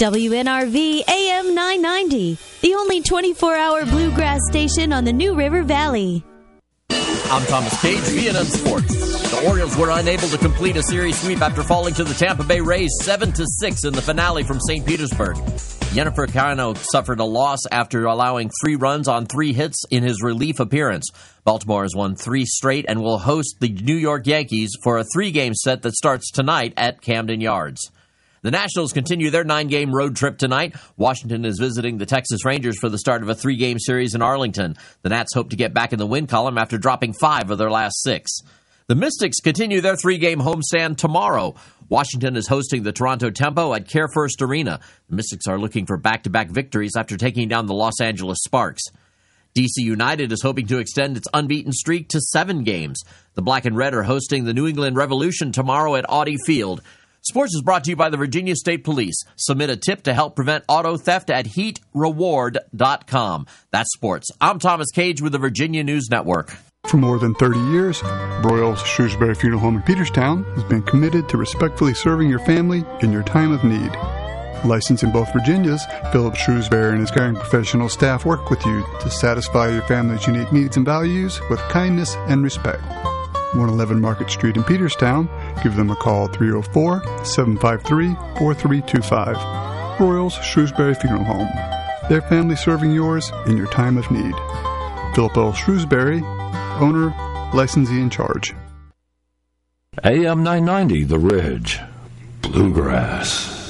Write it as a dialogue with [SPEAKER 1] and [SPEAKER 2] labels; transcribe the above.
[SPEAKER 1] WNRV AM 990, the only 24-hour bluegrass station on the New River Valley.
[SPEAKER 2] I'm Thomas Cage, BNN Sports. The Orioles were unable to complete a series sweep after falling to the Tampa Bay Rays 7-6 in the finale from St. Petersburg. Jennifer Cano suffered a loss after allowing 3 runs on 3 hits in his relief appearance. Baltimore has won 3 straight and will host the New York Yankees for a 3-game set that starts tonight at Camden Yards. The Nationals continue their 9-game road trip tonight. Washington is visiting the Texas Rangers for the start of a 3-game series in Arlington. The Nats hope to get back in the win column after dropping 5 of their last 6. The Mystics continue their 3-game homestand tomorrow. Washington is hosting the Toronto Tempo at Care First Arena. The Mystics are looking for back-to-back victories after taking down the Los Angeles Sparks. DC United is hoping to extend its unbeaten streak to 7 games. The Black and Red are hosting the New England Revolution tomorrow at Audi Field. Sports is brought to you by the Virginia State Police. Submit a tip to help prevent auto theft at heatreward.com. That's sports. I'm Thomas Cage with the Virginia News Network.
[SPEAKER 3] For more than 30 years, Broyles Shrewsbury Funeral Home in Peterstown has been committed to respectfully serving your family in your time of need. Licensed in both Virginias, Philip Shrewsbury and his caring professional staff work with you to satisfy your family's unique needs and values with kindness and respect. 111 Market Street in Peterstown. Give them a call 304-753-4325. Broyles Shrewsbury Funeral Home. Their family serving yours in your time of need. Philip L. Shrewsbury, owner, licensee in charge.
[SPEAKER 4] AM 990, The Ridge. Bluegrass.